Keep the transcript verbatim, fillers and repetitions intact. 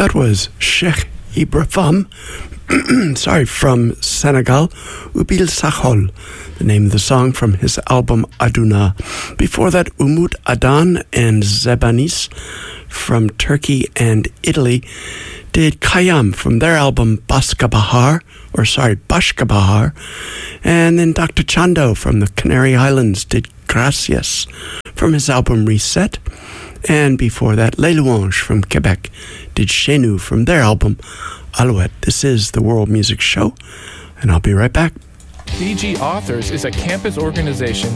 That was Sheikh Ibrahim, sorry, from Senegal, Ubil Sahol, the name of the song from his album Aduna. Before that, Umut Adan and Zebanis from Turkey and Italy did Khayyam from their album Baska Bahar, or sorry, Bashka Bahar. And then Doctor Chando from the Canary Islands did Gracias from his album Reset. And before that, Les Louanges from Quebec did Chez Nous from their album Alouette. This is the World Music Show, and I'll be right back. B G Authors is a campus organization